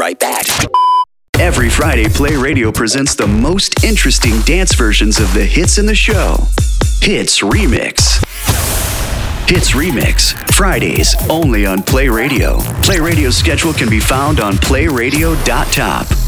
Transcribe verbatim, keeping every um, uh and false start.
right back. Every Friday, Play Radio presents the most interesting dance versions of the hits in the show. Hits Remix. Hits Remix, Fridays, only on Play Radio. Play Radio's schedule can be found on play radio dot top.